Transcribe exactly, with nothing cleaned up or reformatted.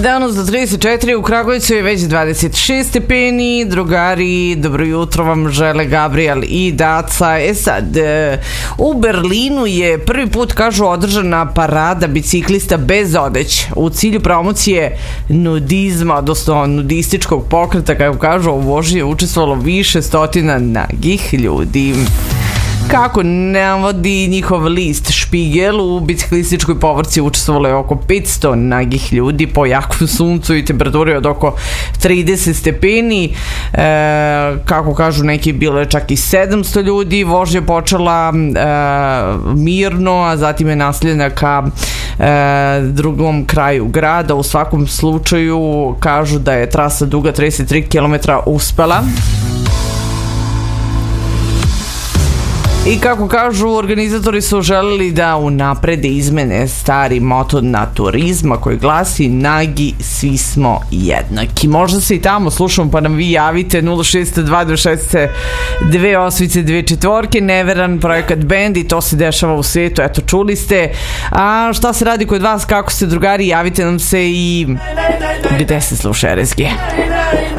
Danas do trideset četiri, u Kragujevcu je već dvadeset šest stepeni. Drugari, dobro jutro vam žele Gabriel i Daca. E sad, u Berlinu je prvi put, kažu, održana parada biciklista bez odeće u cilju promocije nudizma, odnosno nudističkog pokreta. Kako kažu, u vožnji je učestvovalo više stotina nagih ljudi. Kako navodi njihov list Špigel, u biciklističkoj povorci učestvovalo je oko petsto nagih ljudi po jakom suncu i temperaturi od oko trideset stepeni. E, kako kažu neki, bilo je čak i sedamsto ljudi. Vožnja je počela e, mirno, a zatim je nastavljena ka e, drugom kraju grada. U svakom slučaju kažu da je trasa duga trideset tri kilometra uspela. I kako kažu, organizatori su želeli da unaprede izmene stari moto na turizma koji glasi nagi, svi smo jednaki. Možda se i tamo slušamo, pa nam vi javite nula šest dva dva šest dve osam dve četiri. Neveran projekat band i to se dešava u svijetu, eto, čuli ste. A šta se radi kod vas, kako ste drugari, javite nam se i gde se sluša R S G.